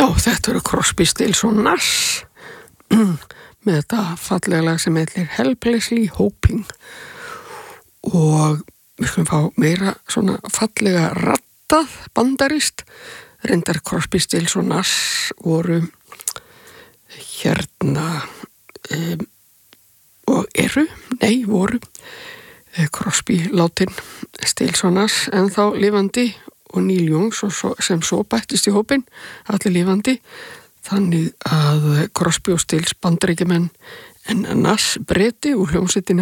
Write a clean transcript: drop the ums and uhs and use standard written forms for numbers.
þetta eru Crosby, Stills og Nash með þetta fallega lag sem heitir Helplessly Hoping og við skulum fá meira svona fallega rattað bandarist. Reyndar Crosby, Stills og Nash voru voru Crosby látin, Stills og Nash en þá lifandi og Neil Young sem svo bættist í hópinn, allir lifandi, þannig að Crosby og Stills Bandaríkjamenn en Nash Breti úr hljómsveitinni